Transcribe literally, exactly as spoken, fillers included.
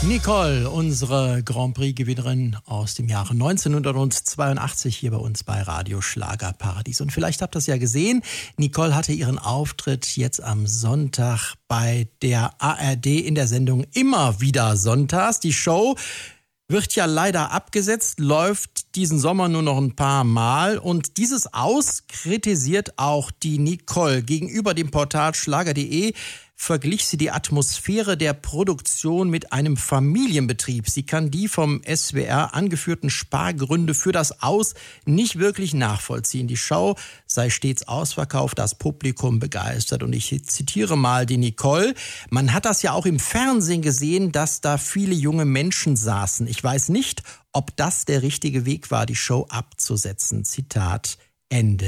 Nicole, unsere Grand Prix-Gewinnerin aus dem Jahre neunzehnhundertzweiundachtzig hier bei uns bei Radio Schlagerparadies. Und vielleicht habt ihr es ja gesehen, Nicole hatte ihren Auftritt jetzt am Sonntag bei der A R D in der Sendung Immer wieder sonntags. Die Show wird ja leider abgesetzt, läuft diesen Sommer nur noch ein paar Mal. Und dieses Aus kritisiert auch die Nicole. Gegenüber dem Portal Schlager punkt de verglich sie die Atmosphäre der Produktion mit einem Familienbetrieb. Sie kann die vom S W R angeführten Spargründe für das Aus nicht wirklich nachvollziehen. Die Show sei stets ausverkauft, das Publikum begeistert. Und ich zitiere mal die Nicole: Man hat das ja auch im Fernsehen gesehen, dass da viele junge Menschen saßen. Ich weiß nicht, ob das der richtige Weg war, die Show abzusetzen. Zitat Ende.